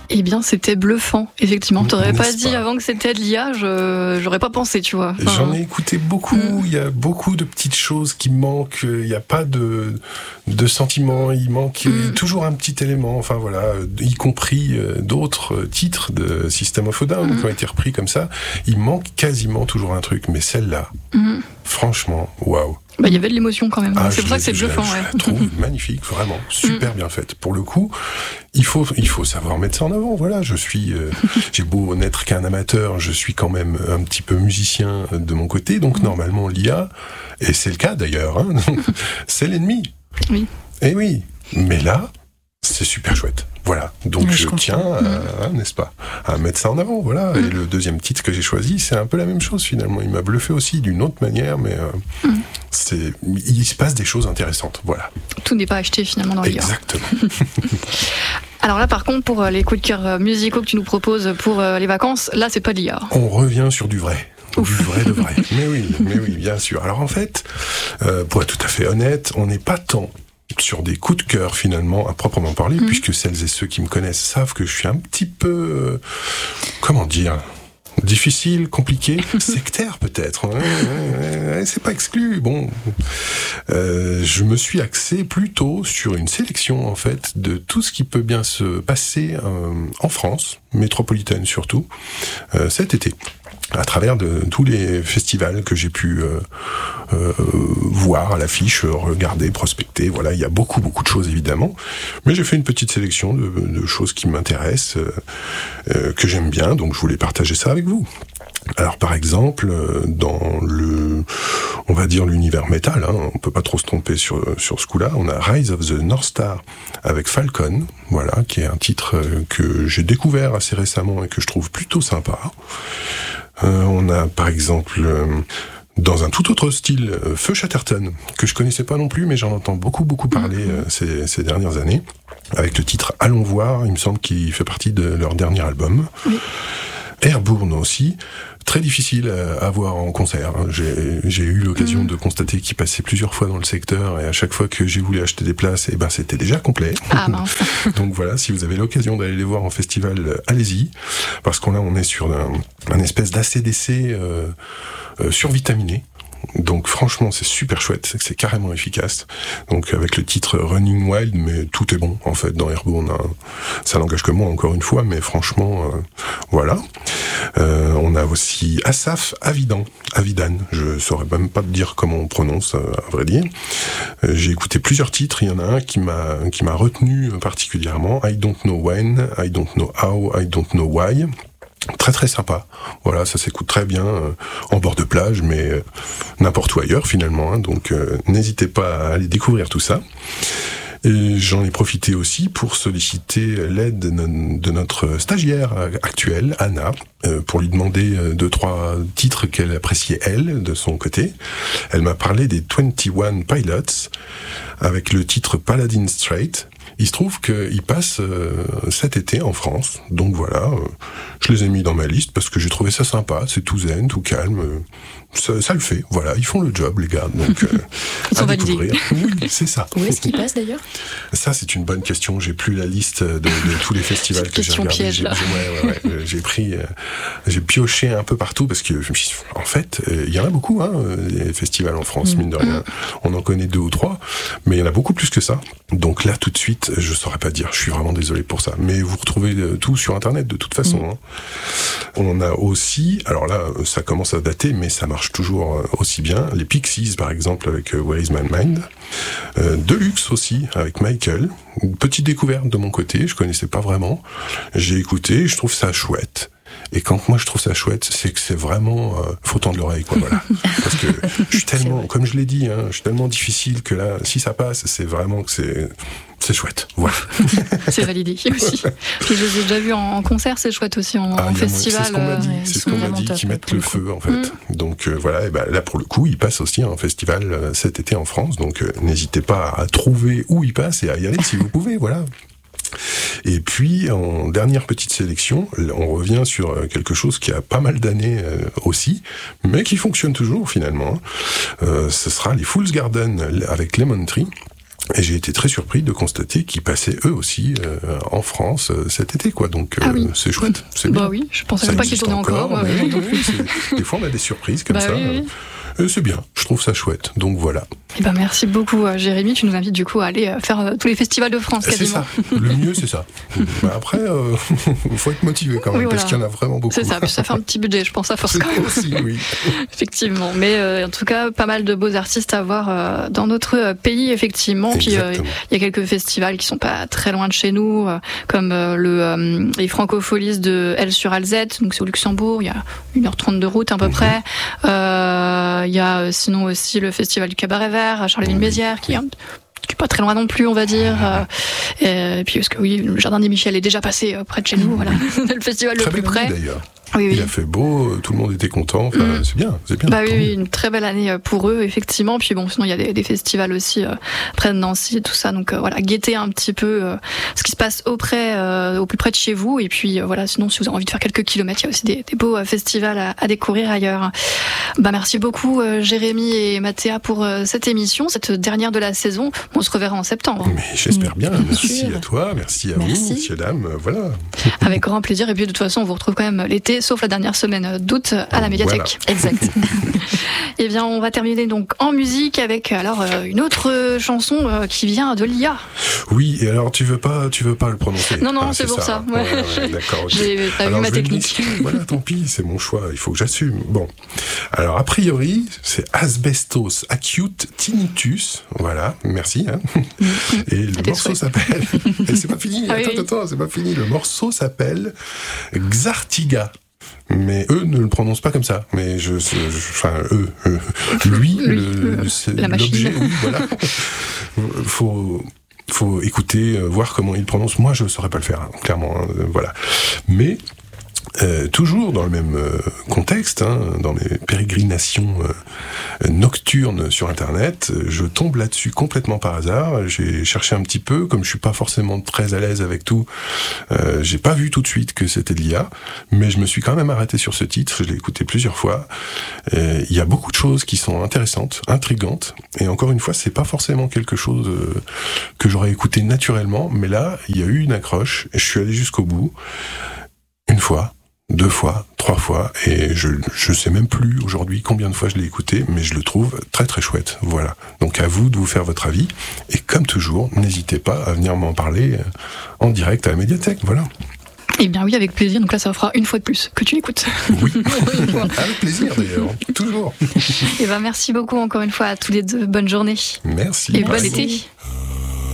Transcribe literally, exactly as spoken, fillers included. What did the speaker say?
Eh bien, c'était bluffant, effectivement. T'aurais N'est-ce pas dit pas avant que c'était de l'I A, je, j'aurais pas pensé, tu vois. Enfin, J'en ai écouté beaucoup, Mm. il y a beaucoup de petites choses qui manquent, il n'y a pas de, de sentiments, il manque Mm. toujours un petit élément, enfin voilà, y compris euh, d'autres titres de System of a Down Mm. qui ont été repris comme ça, il manque quasiment toujours un truc, mais celle-là, mm. franchement, waouh. Bah, il y avait de l'émotion quand même. Ah, c'est je pour ça que c'est la- je la- bluffant, je ouais. la trouve magnifique, vraiment, super bien faite. Pour le coup, il faut, il faut savoir mettre ça en avant. Voilà, je suis, euh, j'ai beau n'être qu'un amateur, je suis quand même un petit peu musicien de mon côté, donc normalement l'I A, et c'est le cas d'ailleurs, hein, c'est l'ennemi. Oui. Et oui, mais là, c'est super chouette. Voilà, donc Ouais, je je, comprends. tiens, à, n'est-ce pas, à mettre ça en avant, voilà. Et le deuxième titre que j'ai choisi, c'est un peu la même chose finalement. Il m'a bluffé aussi d'une autre manière, mais euh, Mm. c'est, il se passe des choses intéressantes, voilà. Tout n'est pas acheté finalement dans l'I A. Exactement. Alors là, par contre, pour euh, les coups de cœur euh, musicaux que tu nous proposes pour euh, les vacances, là, c'est pas de l'I A. On revient sur du vrai. Ouf. Du vrai de vrai. Mais oui, mais oui, bien sûr. Alors en fait, euh, pour être tout à fait honnête, on n'est pas tant sur des coups de cœur finalement à proprement parler, Mhm. puisque celles et ceux qui me connaissent savent que je suis un petit peu, euh, comment dire, difficile, compliqué, sectaire peut-être. Ouais, ouais, ouais, c'est pas exclu. Bon, euh, je me suis axé plutôt sur une sélection en fait de tout ce qui peut bien se passer euh, en France, métropolitaine surtout, euh, cet été, à travers de tous les festivals que j'ai pu euh, euh, voir à l'affiche, regarder, prospecter. Voilà, il y a beaucoup beaucoup de choses évidemment, mais j'ai fait une petite sélection de, de choses qui m'intéressent, euh, euh, que j'aime bien, donc je voulais partager ça avec vous. Alors par exemple, dans le, on va dire l'univers métal, hein, on peut pas trop se tromper sur sur ce coup-là. On a Rise of the North Star avec Falcon, voilà, qui est un titre que j'ai découvert assez récemment et que je trouve plutôt sympa. Euh, on a par exemple, euh, dans un tout autre style, euh, Feu Chatterton, que je connaissais pas non plus, mais j'en entends beaucoup beaucoup parler euh, ces, ces dernières années, avec le titre Allons voir. Il me semble qu'il fait partie de leur dernier album. Oui. Airbourne aussi, très difficile à voir en concert. J'ai, j'ai eu l'occasion Mmh. de constater qu'il passait plusieurs fois dans le secteur, et à chaque fois que j'ai voulu acheter des places, et ben c'était déjà complet. Ah mince. Donc voilà, si vous avez l'occasion d'aller les voir en festival, allez-y, parce qu'on là on est sur un, un espèce d'A C D C euh, euh, survitaminé. Donc franchement c'est super chouette, c'est, c'est carrément efficace. Donc avec le titre Running Wild, mais tout est bon en fait dans Airbourne, hein. Ça n'engage que moi encore une fois, mais franchement euh, voilà. Euh, on a aussi Asaf Avidan, Avidan, je saurais même pas te dire comment on prononce, euh, à vrai dire. Euh, j'ai écouté plusieurs titres, il y en a un qui m'a qui m'a retenu particulièrement, I Don't Know When, I Don't Know How, I Don't Know Why. Très très sympa, voilà, ça s'écoute très bien euh, en bord de plage, mais euh, n'importe où ailleurs finalement, hein, donc euh, n'hésitez pas à aller découvrir tout ça. Et j'en ai profité aussi pour solliciter l'aide de, no- de notre stagiaire actuelle, Anna, euh, pour lui demander euh, deux, trois titres qu'elle appréciait elle, de son côté. Elle m'a parlé des vingt et un Pilots, avec le titre Paladin Straight. Il se trouve qu'ils passent euh, cet été en France, donc voilà, euh, je les ai mis dans ma liste parce que j'ai trouvé ça sympa, c'est tout zen, tout calme, euh, ça, ça le fait, voilà, ils font le job les gars, donc euh, Ils sont à validés. découvrir. Oui, c'est ça. Où est-ce qu'il passe d'ailleurs? Ça c'est une bonne question, j'ai plus la liste de, de tous les festivals Cette que j'ai question regardés. piège, J'ai, là. ouais, ouais, ouais, euh, j'ai pris, euh, j'ai pioché un peu partout parce que je me suis dit, en fait, il euh, y en a beaucoup, hein, les festivals en France, Mmh. mine de rien. On en connaît deux ou trois, mais il y en a beaucoup plus que ça. Donc là, tout de suite, je saurais pas dire. Je suis vraiment désolé pour ça. Mais vous retrouvez euh, tout sur Internet de toute façon. Mmh. Hein. On a aussi, alors là, ça commence à dater, mais ça marche toujours aussi bien. Les Pixies, par exemple, avec euh, Where Is My Mind. Euh, Deluxe aussi, avec Michael. Une petite découverte de mon côté. Je connaissais pas vraiment. J'ai écouté. Je trouve ça chouette. Et quand moi je trouve ça chouette, c'est que c'est vraiment euh, faut tendre l'oreille, quoi, voilà. Parce que je suis tellement, comme je l'ai dit, hein, je suis tellement difficile que là, si ça passe, c'est vraiment que c'est c'est chouette, voilà. C'est validé aussi. Puis je les ai déjà vus en concert, c'est chouette aussi en, Ah, en il y a- festival. c'est ce qu'on m'a dit, ouais, c'est ils ce sont qu'on m'a vraiment dit, top, qu'ils mettent pour le le coup. feu en fait. Donc euh, voilà, et ben là pour le coup, il passe aussi un festival euh, cet été en France, donc euh, n'hésitez pas à trouver où il passe et à y aller si vous pouvez, voilà. Et puis, en dernière petite sélection, on revient sur quelque chose qui a pas mal d'années euh, aussi, mais qui fonctionne toujours finalement. Euh, ce sera les Fool's Garden avec Lemon Tree. Et j'ai été très surpris de constater qu'ils passaient eux aussi euh, en France euh, cet été, quoi. Donc euh, ah oui. c'est chouette, c'est bah bien. oui, je pensais même pas qu'ils tournaient encore. encore ouais. Des fois, on a des surprises comme bah ça. Oui, oui. Euh, c'est bien, je trouve ça chouette. Donc voilà. Et ben merci beaucoup, euh, Jérémy. Tu nous invites du coup à aller euh, faire euh, tous les festivals de France, quasiment. C'est ça. Le mieux, c'est ça. bah après, il euh, faut être motivé quand même, oui, voilà. Parce qu'il y en a vraiment beaucoup. C'est ça. Puis ça fait un petit budget, je pense, à force quand même. Aussi, oui. Effectivement. Mais euh, en tout cas, pas mal de beaux artistes à voir euh, dans notre euh, pays, effectivement. Exactement. Puis il euh, y a quelques festivals qui sont pas très loin de chez nous, euh, comme euh, le euh, les Francopholies de L sur Alzette, donc c'est au Luxembourg. Il y a une heure trente de route à peu mm-hmm. près. Il euh, y a sinon aussi le festival du Cabaret Vert à Charleville-Mézières, qui est, un, qui est pas très loin non plus, on va dire. Euh, et puis parce que oui, le Jardin des Michel est déjà passé près de chez nous, voilà, le festival très le plus près. D'ailleurs. Oui, oui. Il a fait beau, tout le monde était content. Enfin, mmh. C'est bien, c'est bien. Bah oui, oui, une très belle année pour eux, effectivement. Puis bon, sinon il y a des, des festivals aussi euh, près de Nancy, tout ça. Donc euh, voilà, guettez un petit peu euh, ce qui se passe auprès, euh, au plus près de chez vous. Et puis euh, voilà, sinon si vous avez envie de faire quelques kilomètres, il y a aussi des, des beaux euh, festivals à, à découvrir ailleurs. Bah merci beaucoup, euh, Jérémy et Mathéa, pour euh, cette émission, cette dernière de la saison. On se reverra en septembre. Mais j'espère bien. Merci à toi, merci à merci. vous, messieurs dames. Voilà. Avec grand plaisir. Et puis de toute façon, on vous retrouve quand même l'été, sauf la dernière semaine d'août à la médiathèque. Voilà. Exact. Et bien, on va terminer donc en musique avec alors une autre chanson qui vient de l'I A. Oui, et alors tu veux pas, tu veux pas le prononcer. Non, non, ah, c'est, c'est pour ça. ça. Ouais. Ouais, ouais, d'accord. Okay. J'ai t'as vu ma technique. Voilà, tant pis, c'est mon choix. Il faut que j'assume. Bon, alors a priori, c'est Asbestos Acute Tinnitus. Voilà, merci. Hein. Et le T'es morceau souhait. s'appelle. Et c'est pas fini. Ah, attends, oui, attends, c'est pas fini. Le morceau s'appelle Xartiga. Mais eux ne le prononcent pas comme ça. Mais je, je enfin eux, eux, lui, lui le, le, c'est la l'objet. machine. Oui, voilà. Faut, faut écouter, voir comment il prononce. Moi, je saurais pas le faire, hein, clairement. Hein, voilà. Mais Euh, toujours dans le même euh, contexte, hein, dans mes pérégrinations euh, nocturnes sur Internet, je tombe là-dessus complètement par hasard. J'ai cherché un petit peu, comme je suis pas forcément très à l'aise avec tout, euh, j'ai pas vu tout de suite que c'était de l'I A, mais je me suis quand même arrêté sur ce titre, je l'ai écouté plusieurs fois. Il y a beaucoup de choses qui sont intéressantes, intrigantes, et encore une fois, c'est pas forcément quelque chose euh, que j'aurais écouté naturellement, mais là, il y a eu une accroche, et je suis allé jusqu'au bout, une fois, deux fois, trois fois, et je je sais même plus aujourd'hui combien de fois je l'ai écouté, mais je le trouve très très chouette. Voilà. Donc à vous de vous faire votre avis, et comme toujours, n'hésitez pas à venir m'en parler en direct à la médiathèque. Voilà. Eh bien oui, avec plaisir. Donc là, ça fera une fois de plus que tu l'écoutes. Oui, avec plaisir d'ailleurs, toujours. Et ben merci beaucoup encore une fois à tous les deux. Bonne journée. Merci. Et bon été.